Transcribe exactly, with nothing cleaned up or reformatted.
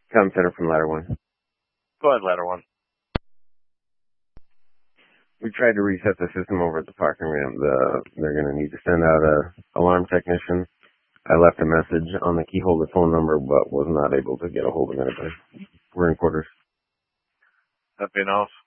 Tom Center from Ladder One. Go ahead, Ladder One. We tried to reset the system over at the parking ramp. The, they're going to need to send out a alarm technician. I left a message on the key holder phone number, but was not able to get a hold of anybody. We're in quarters. Nothing else?